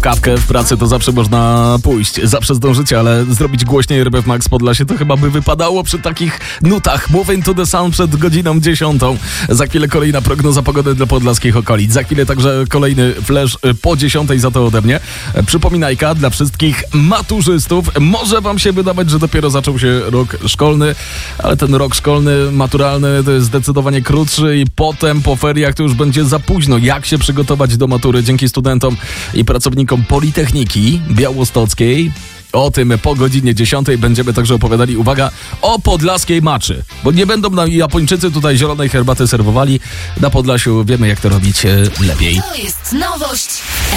kawkę w pracy to zawsze można pójść, zawsze zdążycie, ale zrobić głośniej RMF Max Podlasie to chyba by wypadało przy takich nutach. Moving to the Sound przed godziną 10. Za chwilę kolejna prognoza pogody dla podlaskich okolic. Za chwilę także kolejny flash po 10 za to ode mnie. Przypominajka dla wszystkich maturzystów. Może wam się wydawać, że dopiero zaczął się rok szkolny, ale ten rok szkolny, maturalny to jest zdecydowanie krótszy i potem po feriach to już będzie za późno. Jak się przygotować do matury dzięki studentom i pracownikom Politechniki Białostockiej? O tym po godzinie 10 będziemy także opowiadali, uwaga, o podlaskiej maczy. Bo nie będą nam Japończycy tutaj zielonej herbaty serwowali. Na Podlasiu wiemy, jak to robić lepiej. To jest nowość.